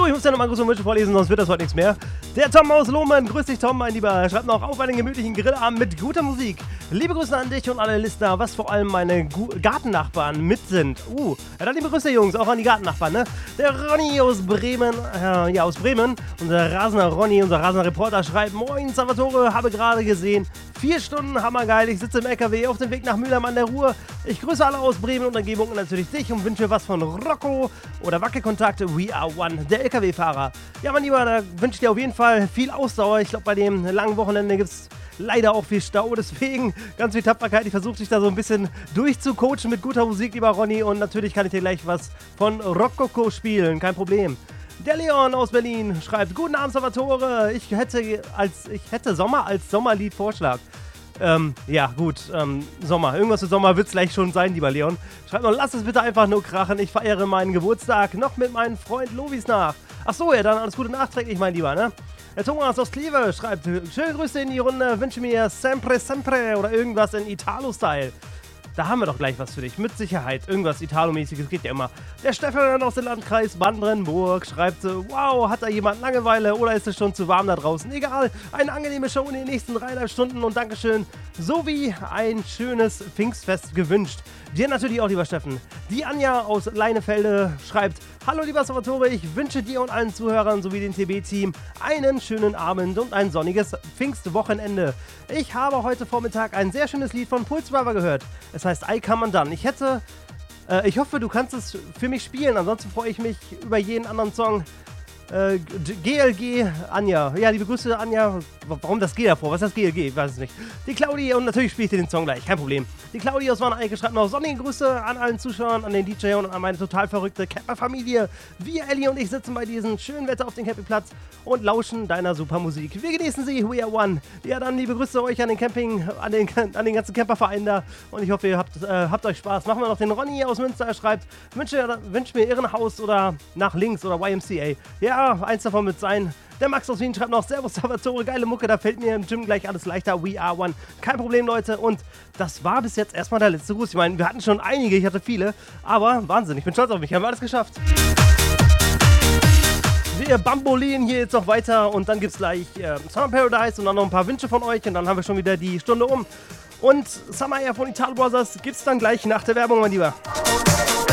So, ich muss ja nochmal große Wünsche vorlesen, sonst wird das heute nichts mehr. Der Tom aus Lohmann, grüß dich Tom, mein Lieber, schreibt noch auf einen gemütlichen Grillabend mit guter Musik. Liebe Grüße an dich und alle Listener, was vor allem meine Gartennachbarn mit sind. Ja, dann liebe Grüße Jungs, auch an die Gartennachbarn, ne? Der Ronny aus Bremen, aus Bremen, unser rasender Ronny, unser rasender Reporter schreibt, moin Salvatore, habe gerade gesehen, 4 Stunden, hammergeil, ich sitze im LKW auf dem Weg nach Mülheim an der Ruhr. Ich grüße alle aus Bremen und Umgebung und natürlich dich und wünsche was von Rocco oder Wackelkontakt, We Are One, der LKW-Fahrer. Ja, mein Lieber, da wünsche ich dir auf jeden Fall viel Ausdauer. Ich glaube, bei dem langen Wochenende gibt es leider auch viel Stau, deswegen ganz viel Tapferkeit. Ich versuche dich da so ein bisschen durchzucoachen mit guter Musik, lieber Ronny. Und natürlich kann ich dir gleich was von Rococo spielen, kein Problem. Der Leon aus Berlin schreibt, guten Abend, Salvatore. Ich hätte Sommer als Sommerlied-Vorschlag. Ja, gut, Sommer. Irgendwas für Sommer wird es gleich schon sein, lieber Leon. Schreibt noch, lass es bitte einfach nur krachen. Ich feiere meinen Geburtstag noch mit meinem Freund Lovis nach. Achso, ja, dann alles Gute nachträglich, mein Lieber, ne? Der Thomas aus Kleve schreibt, schöne Grüße in die Runde, wünsche mir sempre, sempre oder irgendwas in Italo-Style. Da haben wir doch gleich was für dich, mit Sicherheit. Irgendwas Italo-mäßiges geht ja immer. Der Stefan aus dem Landkreis Brandenburg schreibt, wow, hat da jemand Langeweile oder ist es schon zu warm da draußen? Egal, eine angenehme Show in den nächsten 3,5 Stunden und Dankeschön, sowie ein schönes Pfingstfest gewünscht. Dir natürlich auch, lieber Steffen. Die Anja aus Leinefelde schreibt, hallo lieber Salvatore, ich wünsche dir und allen Zuhörern sowie dem TB-Team einen schönen Abend und ein sonniges Pfingstwochenende. Ich habe heute Vormittag ein sehr schönes Lied von Pulsriver gehört. Es heißt I Come Undone. Ich hoffe, du kannst es für mich spielen, ansonsten freue ich mich über jeden anderen Song. GLG, Anja. Ja, liebe Grüße, Anja. Warum das G davor? Was ist das GLG? Ich weiß es nicht. Die Claudi, und natürlich spiele ich dir den Song gleich, kein Problem. Die Claudi aus Wanne-Eickel schreibt noch sonnige Grüße an allen Zuschauern, an den DJ und an meine total verrückte Camper-Familie. Wir, Ellie und ich, sitzen bei diesem schönen Wetter auf dem Campingplatz und lauschen deiner super Musik. Wir genießen sie, We Are One. Ja, dann liebe Grüße euch an den Camping, an den ganzen Camperverein da. Und ich hoffe, ihr habt euch Spaß. Machen wir noch den Ronny aus Münster, er schreibt, wünsch mir Irrenhaus oder nach links oder YMCA. Ja, eins davon wird sein. Der Max aus Wien schreibt noch, Servus Salvatore, geile Mucke, da fällt mir im Gym gleich alles leichter, We Are One. Kein Problem, Leute. Und das war bis jetzt erstmal der letzte Gruß. Ich meine, wir hatten schon einige, ich hatte viele, aber Wahnsinn, ich bin stolz auf mich, haben wir alles geschafft. Wir bambolieren hier jetzt noch weiter und dann gibt's gleich Summer Paradise und dann noch ein paar Wünsche von euch und dann haben wir schon wieder die Stunde um. Und Summer Air von Italo Brothers gibt's dann gleich nach der Werbung, mein Lieber.